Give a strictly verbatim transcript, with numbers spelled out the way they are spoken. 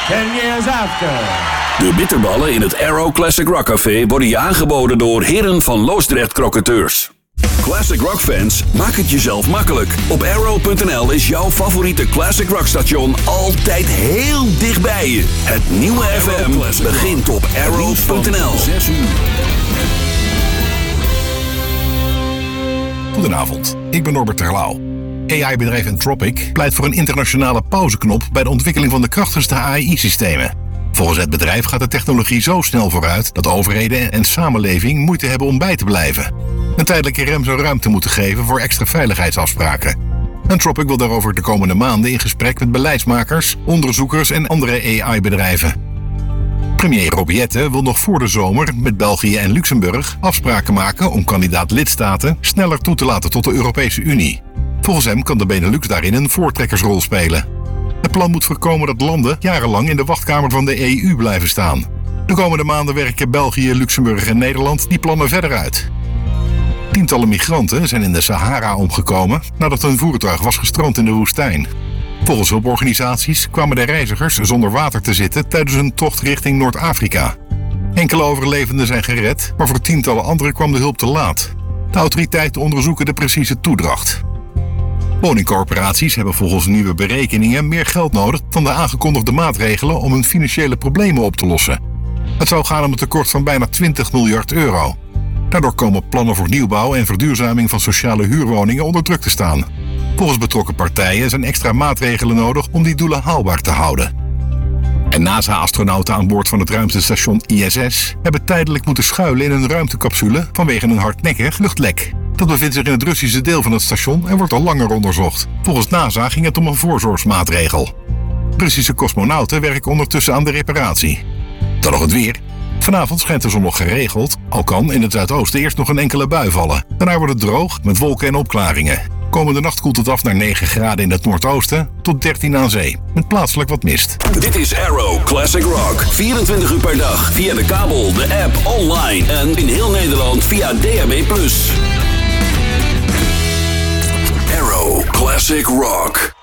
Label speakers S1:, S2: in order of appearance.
S1: ten years after.
S2: De bitterballen in het Arrow Classic Rock Café worden je aangeboden door Heren van Loosdrecht Crocateurs. Classic Rock fans, maak het jezelf makkelijk. Op arrow punt n l is jouw favoriete Classic Rock station altijd heel dichtbij je. Het nieuwe F M begint op arrow punt n l.
S3: Goedenavond, ik ben Norbert Terlouw. A I-bedrijf Anthropic pleit voor een internationale pauzeknop bij de ontwikkeling van de krachtigste A I-systemen. Volgens het bedrijf gaat de technologie zo snel vooruit dat overheden en samenleving moeite hebben om bij te blijven. Een tijdelijke rem zou ruimte moeten geven voor extra veiligheidsafspraken. Anthropic wil daarover de komende maanden in gesprek met beleidsmakers, onderzoekers en andere A I-bedrijven. Premier Robiette wil nog voor de zomer met België en Luxemburg afspraken maken om kandidaat-lidstaten sneller toe te laten tot de Europese Unie. Volgens hem kan de Benelux daarin een voortrekkersrol spelen. Het plan moet voorkomen dat landen jarenlang in de wachtkamer van de E U blijven staan. De komende maanden werken België, Luxemburg en Nederland die plannen verder uit. Tientallen migranten zijn in de Sahara omgekomen nadat hun voertuig was gestrand in de woestijn. Volgens hulporganisaties kwamen de reizigers zonder water te zitten tijdens hun tocht richting Noord-Afrika. Enkele overlevenden zijn gered, maar voor tientallen anderen kwam de hulp te laat. De autoriteiten onderzoeken de precieze toedracht. Woningcorporaties hebben volgens nieuwe berekeningen meer geld nodig dan de aangekondigde maatregelen om hun financiële problemen op te lossen. Het zou gaan om een tekort van bijna twintig miljard euro. Daardoor komen plannen voor nieuwbouw en verduurzaming van sociale huurwoningen onder druk te staan. Volgens betrokken partijen zijn extra maatregelen nodig om die doelen haalbaar te houden. En NASA-astronauten aan boord van het ruimtestation I S S hebben tijdelijk moeten schuilen in een ruimtecapsule vanwege een hardnekkig luchtlek. Dat bevindt zich in het Russische deel van het station en wordt al langer onderzocht. Volgens NASA ging het om een voorzorgsmaatregel. Russische cosmonauten werken ondertussen aan de reparatie. Dan nog het weer. Vanavond schijnt de zon nog geregeld, al kan in het zuidoosten eerst nog een enkele bui vallen. Daarna wordt het droog met wolken en opklaringen. Komende nacht koelt het af naar negen graden in het noordoosten tot dertien aan zee. Met plaatselijk wat mist.
S2: Dit is Arrow Classic Rock. vierentwintig uur per dag via de kabel, de app, online en in heel Nederland via D A B plus. Arrow Classic Rock.